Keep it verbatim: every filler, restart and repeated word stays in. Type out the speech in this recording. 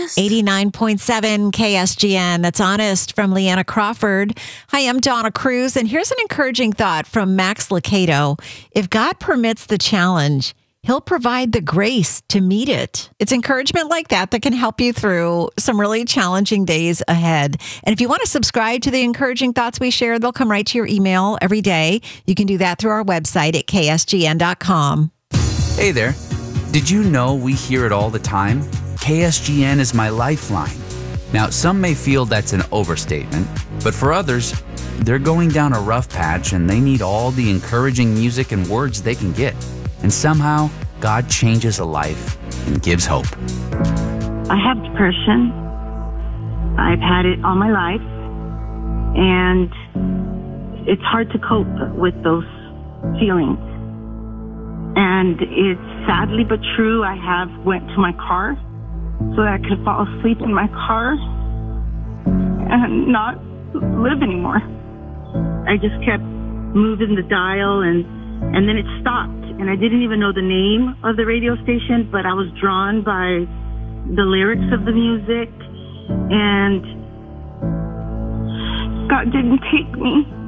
Honest. eighty-nine point seven K S G N. That's Honest from Leanna Crawford. Hi, I'm Donna Cruz, and here's an encouraging thought from Max Lucado. If God permits the challenge, He'll provide the grace to meet it. It's encouragement like that that can help you through some really challenging days ahead. And if you want to subscribe to the encouraging thoughts we share, they'll come right to your email every day. You can do that through our website at K S G N dot com. Hey there. Did you know we hear it all the time? K S G N is my lifeline. Now, some may feel that's an overstatement, but for others, they're going down a rough patch and they need all the encouraging music and words they can get. And somehow, God changes a life and gives hope. I have depression. I've had it all my life. And it's hard to cope with those feelings. And it's sadly but true, I have went to my car so that I could fall asleep in my car and not live anymore. I just kept moving the dial and, and then it stopped. And I didn't even know the name of the radio station, but I was drawn by the lyrics of the music. And God didn't take me.